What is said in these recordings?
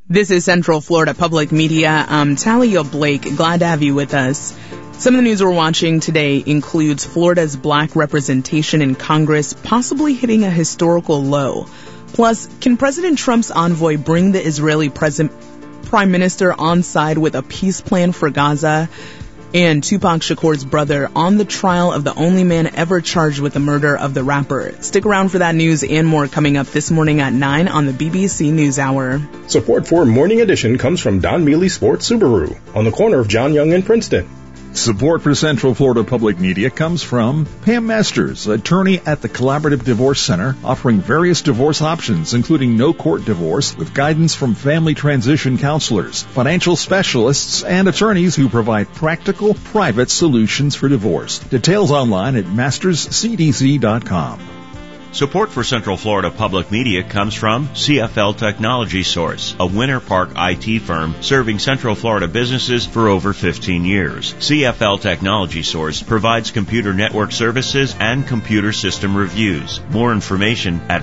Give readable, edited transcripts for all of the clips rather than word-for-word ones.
This is Central Florida Public Media. I'm Talia Blake. Glad to have you with us. Some of the news we're watching today includes Florida's black representation in Congress possibly hitting a historical low. Plus, can President Trump's envoy bring the Israeli Prime Minister on side with a peace plan for Gaza? And Tupac Shakur's brother on the trial of the only man ever charged with the murder of the rapper. Stick around for that news and more coming up this morning at 9 on the BBC NewsHour. Support for Morning Edition comes from Don Mealy Sports Subaru on the corner of John Young and Princeton. Support for Central Florida Public Media comes from Pam Masters, attorney at the Collaborative Divorce Center, offering various divorce options, including no-court divorce, with guidance from family transition counselors, financial specialists, and attorneys who provide practical, private solutions for divorce. Details online at masterscdc.com. Support for Central Florida Public Media comes from CFL Technology Source, a Winter Park IT firm serving Central Florida businesses for over 15 years. CFL Technology Source provides computer network services and computer system reviews. More information at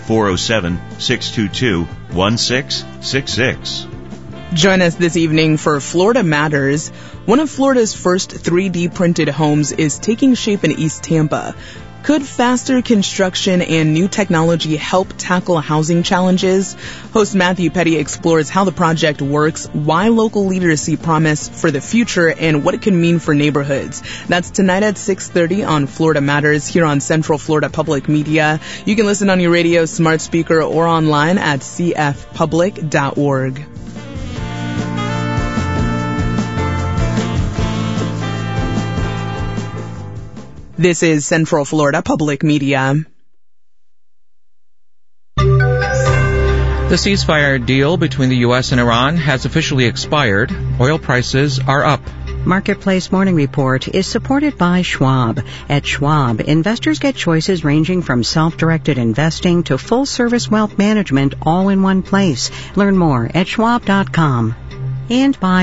407-622-1666. Join us this evening for Florida Matters. One of Florida's first 3D printed homes is taking shape in East Tampa. Could faster construction and new technology help tackle housing challenges? Host Matthew Petty explores how the project works, why local leaders see promise for the future, and what it can mean for neighborhoods. That's tonight at 6:30 on Florida Matters here on Central Florida Public Media. You can listen on your radio, smart speaker, or online at cfpublic.org. This is Central Florida Public Media. The ceasefire deal between the U.S. and Iran has officially expired. Oil prices are up. Marketplace Morning Report is supported by Schwab. At Schwab, investors get choices ranging from self-directed investing to full-service wealth management all in one place. Learn more at schwab.com. And by